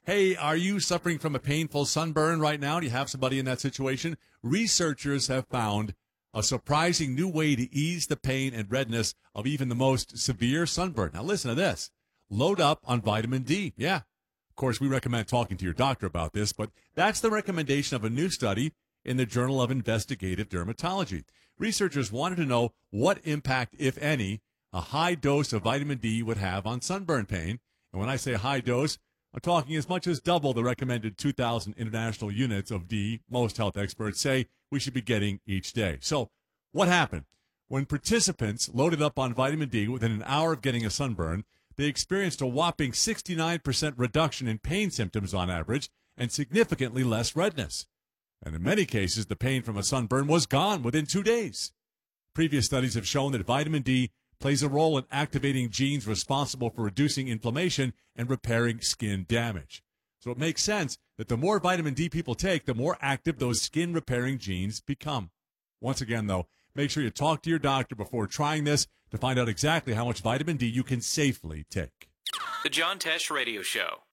Hey, are you suffering from a painful sunburn right now? Do you have somebody in that situation? Researchers have found a surprising new way to ease the pain and redness of even the most severe sunburn. Now listen to this. Load up on vitamin D. Yeah. Of course, we recommend talking to your doctor about this, but that's the recommendation of a new study in the Journal of Investigative Dermatology. Researchers wanted to know what impact, if any, a high dose of vitamin D would have on sunburn pain. And when I say high dose, I'm talking as much as double the recommended 2,000 international units of D most health experts say we should be getting each day. So what happened? When participants loaded up on vitamin D within an hour of getting a sunburn, they experienced a whopping 69% reduction in pain symptoms on average and significantly less redness. And in many cases, the pain from a sunburn was gone within 2 days. Previous studies have shown that vitamin D plays a role in activating genes responsible for reducing inflammation and repairing skin damage. So it makes sense that the more vitamin D people take, the more active those skin-repairing genes become. Once again, though, make sure you talk to your doctor before trying this to find out exactly how much vitamin D you can safely take. The John Tesh Radio Show.